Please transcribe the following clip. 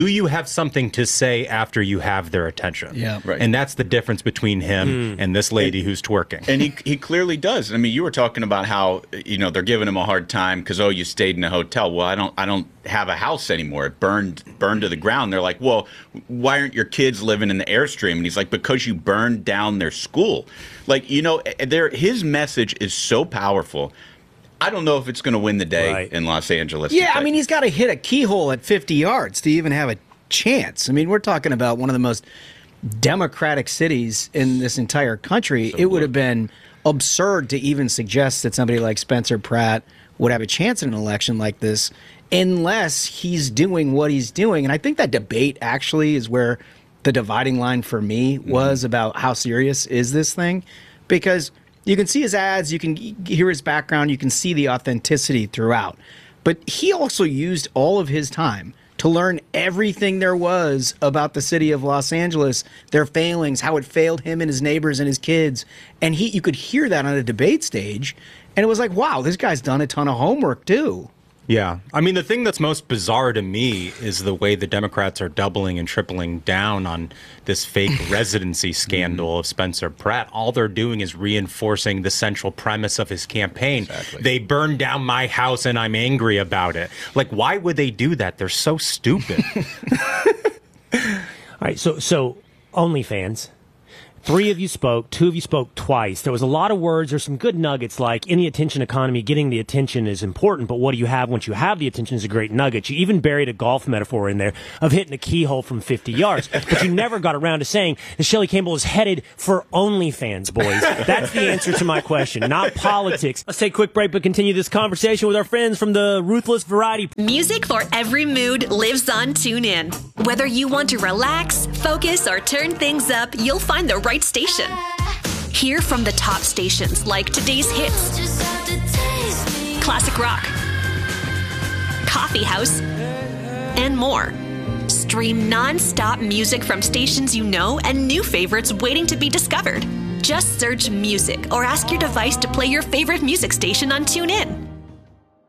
Do you have something to say after you have their attention? Yeah, right. And that's the difference between him and this lady who's twerking. And he clearly does. I mean, you were talking about how, they're giving him a hard time because, you stayed in a hotel. Well, I don't have a house anymore. It burned to the ground. They're like, well, why aren't your kids living in the Airstream? And he's like, because you burned down their school. Like, his message is so powerful. I don't know if it's going to win the day in Los Angeles. Yeah, I mean, he's got to hit a keyhole at 50 yards to even have a chance. I mean, we're talking about one of the most democratic cities in this entire country. It would have been absurd to even suggest that somebody like Spencer Pratt would have a chance in an election like this unless he's doing what he's doing. And I think that debate actually is where the dividing line for me was about how serious is this thing, because you can see his ads, you can hear his background, you can see the authenticity throughout. But he also used all of his time to learn everything there was about the city of Los Angeles, their failings, how it failed him and his neighbors and his kids. And you could hear that on a debate stage. And it was like, wow, this guy's done a ton of homework too. Yeah. I mean, the thing that's most bizarre to me is the way the Democrats are doubling and tripling down on this fake residency scandal of Spencer Pratt. All they're doing is reinforcing the central premise of his campaign. Exactly. They burned down my house and I'm angry about it. Like, why would they do that? They're so stupid. All right, so OnlyFans. 3 of you spoke, 2 of you spoke twice. There was a lot of words. There's some good nuggets like in the attention economy, getting the attention is important, but what do you have once you have the attention is a great nugget. You even buried a golf metaphor in there of hitting a keyhole from 50 yards, but you never got around to saying that Shelley Campbell is headed for OnlyFans, boys. That's the answer to my question, not politics. Let's take a quick break, but continue this conversation with our friends from the Ruthless Variety. Music for every mood lives on TuneIn. Whether you want to relax, focus, or turn things up, you'll find the right station. Hear from the top stations like Today's Hits, Classic Rock, Coffee House, and more. Stream non-stop music from stations you know and new favorites waiting to be discovered. Just search music or ask your device to play your favorite music station on TuneIn.